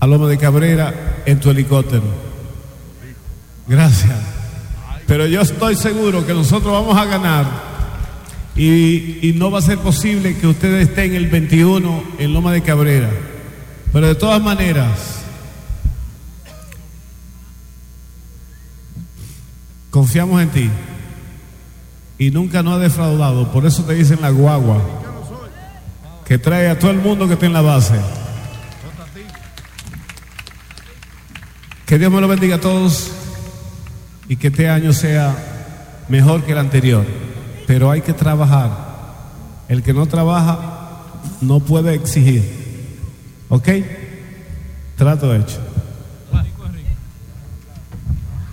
a Loma de Cabrera en tu helicóptero. Gracias. Pero yo estoy seguro que nosotros vamos a ganar y no va a ser posible que ustedes estén el 21 en Loma de Cabrera. Pero de todas maneras, confiamos en ti y nunca nos ha defraudado. Por eso te dicen la guagua que trae a todo el mundo que está en la base. Que Dios me lo bendiga a todos y que este año sea mejor que el anterior. Pero hay que trabajar. El que no trabaja no puede exigir. ¿Ok? Trato hecho.